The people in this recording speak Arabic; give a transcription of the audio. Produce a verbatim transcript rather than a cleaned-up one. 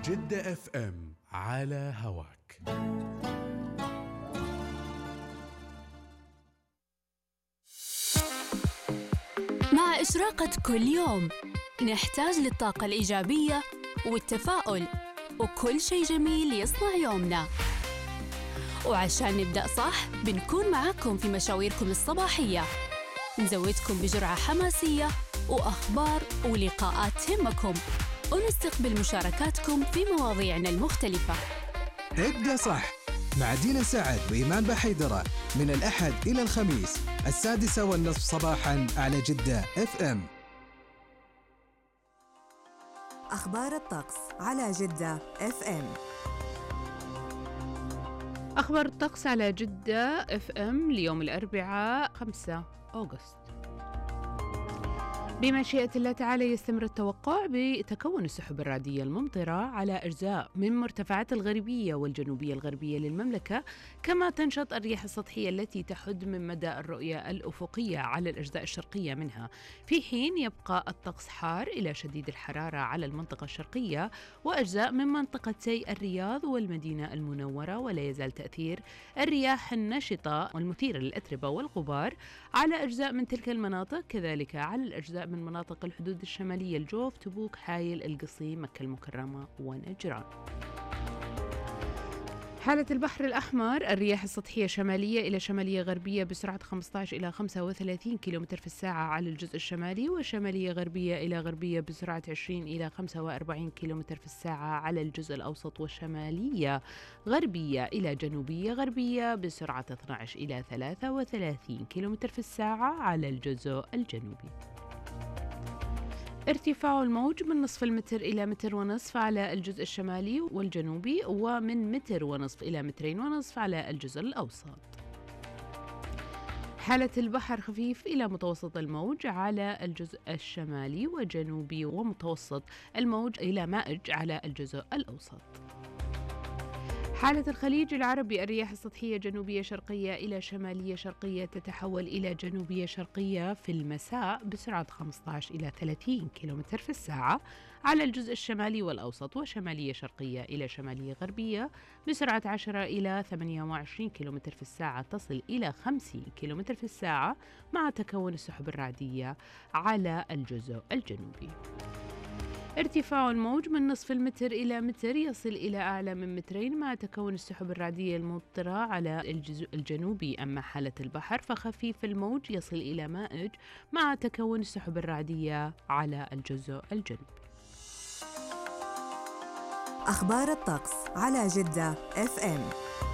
جدة اف ام على هواك. مع إشراقة كل يوم نحتاج للطاقة الإيجابية والتفاؤل وكل شيء جميل يصنع يومنا. وعشان نبدأ صح بنكون معاكم في مشاويركم الصباحية، نزودكم بجرعة حماسية وأخبار ولقاءات تهمكم، ونستقبل مشاركاتكم في مواضيعنا المختلفة. ابدأ صح مع دينا سعد وإيمان بحيدرة من الأحد إلى الخميس السادسة والنصف صباحاً على جدة اف ام. أخبار الطقس على جدة اف ام. أخبار الطقس على جدة اف ام ليوم الأربعاء خمسة أغسطس. بمشيئة الله تعالى يستمر التوقع بتكون السحب الرعدية الممطرة على أجزاء من مرتفعات الغربية والجنوبية الغربية للمملكة، كما تنشط الرياح السطحية التي تحد من مدى الرؤية الأفقية على الأجزاء الشرقية منها، في حين يبقى الطقس حار إلى شديد الحرارة على المنطقة الشرقية وأجزاء من منطقتي الرياض والمدينة المنورة، ولا يزال تأثير الرياح النشطة والمثيرة للأتربة والغبار على أجزاء من تلك المناطق، كذلك على الأجزاء من مناطق الحدود الشمالية الجوف، تبوك، حايل، القصيم، مكة المكرمة ونجران. حالة البحر الأحمر، الرياح السطحية شمالية إلى شمالية غربية بسرعة خمسة عشر إلى خمسة وثلاثين كيلومتر في الساعة على الجزء الشمالي، وشمالية غربية إلى غربية بسرعة عشرين إلى خمسة وأربعين كيلومتر في الساعة على الجزء الأوسط، وشمالية غربية إلى جنوبية غربية بسرعة اثني عشر إلى ثلاثة وثلاثين كيلومتر في الساعة على الجزء الجنوبي. ارتفاع الموج من نصف المتر إلى متر ونصف على الجزء الشمالي والجنوبي، ومن متر ونصف إلى مترين ونصف على الجزء الأوسط. حالة البحر خفيف إلى متوسط الموج على الجزء الشمالي وجنوبي، ومتوسط الموج إلى مائج على الجزء الأوسط. حالة الخليج العربي، الرياح السطحية جنوبية شرقية إلى شمالية شرقية تتحول إلى جنوبية شرقية في المساء بسرعة خمسة عشر إلى ثلاثين كيلومتر في الساعة على الجزء الشمالي والأوسط، وشمالية شرقية إلى شمالية غربية بسرعة عشرة إلى ثمانية وعشرين كيلومتر في الساعة تصل إلى خمسين كيلومتر في الساعة مع تكون السحب الرعدية على الجزء الجنوبي. ارتفاع الموج من نصف المتر إلى متر يصل إلى أعلى من مترين مع تكون السحب الرعدية الممطرة على الجزء الجنوبي. أما حالة البحر فخفيف الموج يصل إلى مائج مع تكون السحب الرعدية على الجزء الجنوبي. أخبار الطقس على جدة اف ام.